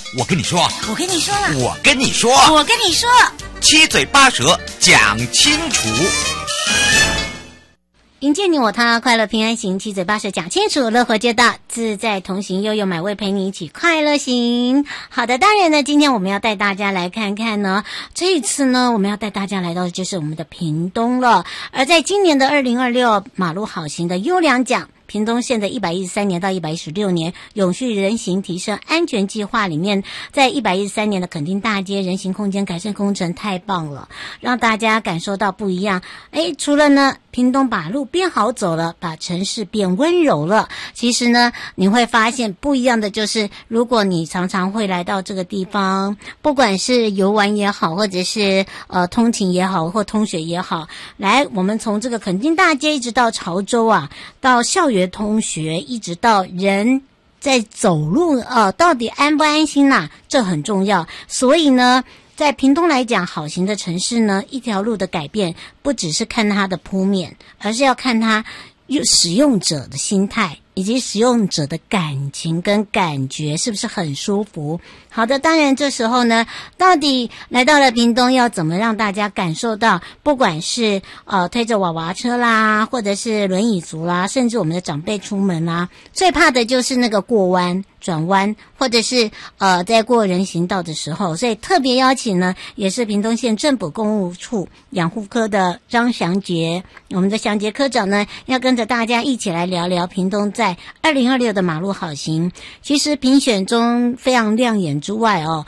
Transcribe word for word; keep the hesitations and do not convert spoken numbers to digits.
我跟你说， 我跟你说了， 我跟你说， 我跟你说， 七嘴八舌讲清楚。 迎接你我他，快乐平安行，七嘴八舌讲清楚，乐活街道自在同行，悠悠买味陪你一起快乐行。好的，当然呢，今天我们要带大家来看看呢，这一次呢，我们要带大家来到的就是我们的屏东了。而在今年的二零二六马路好行的优良奖，屏东县的一百一十三年到一百一十六年永续人行提升安全计划里面，在一百一十三年的垦丁大街人行空间改善工程太棒了，让大家感受到不一样。诶，除了呢屏东把路变好走了，把城市变温柔了，其实呢你会发现不一样的就是，如果你常常会来到这个地方，不管是游玩也好，或者是呃通勤也好，或通学也好，来我们从这个垦丁大街一直到潮州啊，到校园通学，一直到人在走路呃到底安不安心啊，这很重要。所以呢在屏东来讲，好行的城市呢，一条路的改变不只是看它的铺面，而是要看它使用者的心态以及使用者的感情跟感觉是不是很舒服。好的，当然这时候呢，到底来到了屏东要怎么让大家感受到，不管是呃推着娃娃车啦，或者是轮椅族啦，甚至我们的长辈出门啦，最怕的就是那个过弯转弯，或者是呃在过人行道的时候。所以特别邀请呢，也是屏东县政府公务处养护科的张祥杰，我们的祥杰科长呢，要跟着大家一起来聊聊屏东在二零二六的马路好行。其实评选中非常亮眼之外哦，